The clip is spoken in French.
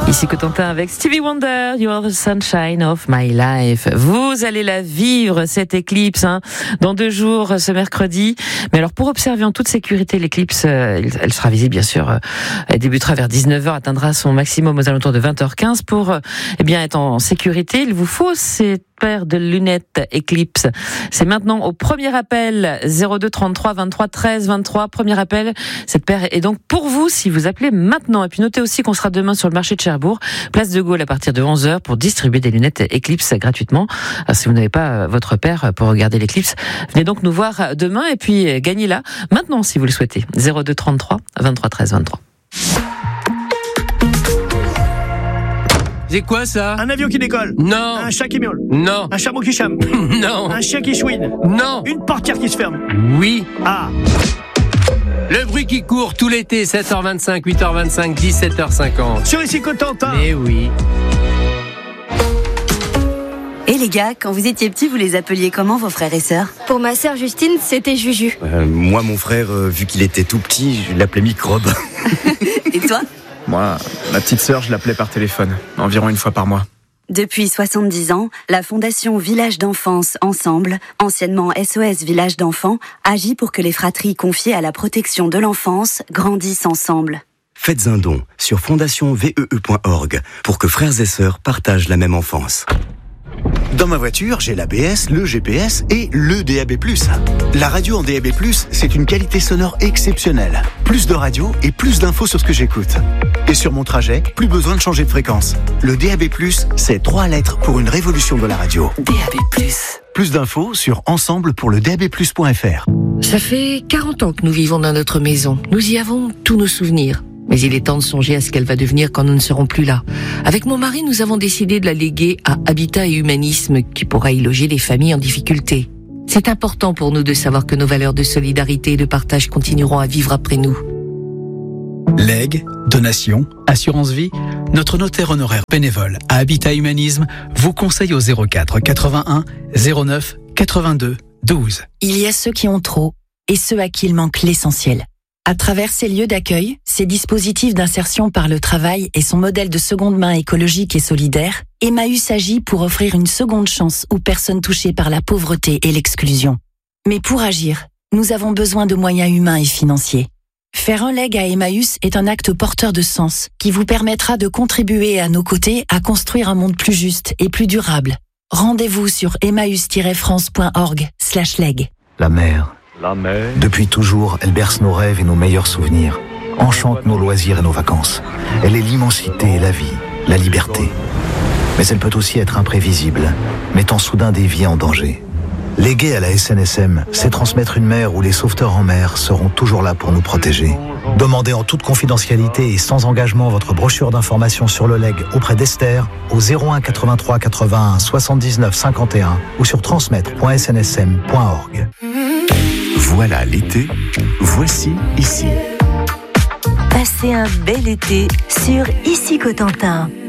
Ici Cotentin avec Stevie Wonder, You are the sunshine of my life. Vous allez la vivre, cette éclipse, dans 2 jours, ce mercredi. Mais alors, pour observer en toute sécurité l'éclipse, elle sera visible, bien sûr. Elle débutera vers 19h, atteindra son maximum aux alentours de 20h15. Pour être en sécurité, il vous faut cette paire de lunettes Eclipse. C'est maintenant au premier appel 02 33 23 13 23. Premier appel. Cette paire est donc pour vous si vous appelez maintenant. Et puis notez aussi qu'on sera demain sur le marché de Cherbourg, place de Gaulle à partir de 11h pour distribuer des lunettes Eclipse gratuitement. Alors, si vous n'avez pas votre paire pour regarder l'éclipse, venez donc nous voir demain et puis gagnez-la maintenant si vous le souhaitez. 02 33 23 13 23. C'est quoi ça? Un avion qui décolle. Non. Un chat qui miaule. Non. Un chameau qui chame. Non. Un chien qui chouine. Non. Une portière qui se ferme. Oui. Ah. Le bruit qui court tout l'été, 7h25, 8h25, 17h50. Sur Ici Cotentin. Mais oui. Et les gars, quand vous étiez petits, vous les appeliez comment vos frères et sœurs? Pour ma sœur Justine, c'était Juju. Moi, mon frère, vu qu'il était tout petit, je l'appelais Microbe. Et toi? Moi, ma petite sœur, je l'appelais par téléphone, environ 1 fois par mois. Depuis 70 ans, la Fondation Village d'Enfance Ensemble, anciennement SOS Village d'Enfants, agit pour que les fratries confiées à la protection de l'enfance grandissent ensemble. Faites un don sur fondationnvee.org pour que frères et sœurs partagent la même enfance. Dans ma voiture, j'ai l'ABS, le GPS et le DAB+. La radio en DAB+, c'est une qualité sonore exceptionnelle. Plus de radio et plus d'infos sur ce que j'écoute. Et sur mon trajet, plus besoin de changer de fréquence. Le DAB+, c'est 3 lettres pour une révolution de la radio. DAB+. Plus d'infos sur ensemble-pour-le-DAB+.fr. Ça fait 40 ans que nous vivons dans notre maison. Nous y avons tous nos souvenirs. Mais il est temps de songer à ce qu'elle va devenir quand nous ne serons plus là. Avec mon mari, nous avons décidé de la léguer à Habitat et Humanisme, qui pourra y loger les familles en difficulté. C'est important pour nous de savoir que nos valeurs de solidarité et de partage continueront à vivre après nous. Legs, donations, assurance vie, notre notaire honoraire bénévole à Habitat Humanisme vous conseille au 04 81 09 82 12. Il y a ceux qui ont trop et ceux à qui il manque l'essentiel. À travers ces lieux d'accueil, ces dispositifs d'insertion par le travail et son modèle de seconde main écologique et solidaire, Emmaüs agit pour offrir une seconde chance aux personnes touchées par la pauvreté et l'exclusion. Mais pour agir, nous avons besoin de moyens humains et financiers. Faire un leg à Emmaüs est un acte porteur de sens qui vous permettra de contribuer à nos côtés à construire un monde plus juste et plus durable. Rendez-vous sur emmaüs-france.org/leg. La mer. Depuis toujours, elle berce nos rêves et nos meilleurs souvenirs, enchante nos loisirs et nos vacances. Elle est l'immensité et la vie, la liberté. Mais elle peut aussi être imprévisible, mettant soudain des vies en danger. Léguer à la SNSM, c'est transmettre une mer où les sauveteurs en mer seront toujours là pour nous protéger. Demandez en toute confidentialité et sans engagement votre brochure d'information sur le leg auprès d'Esther au 01 83 81 79 51 ou sur transmettre.snsm.org. Voilà l'été, voici Ici. Passez un bel été sur Ici Cotentin.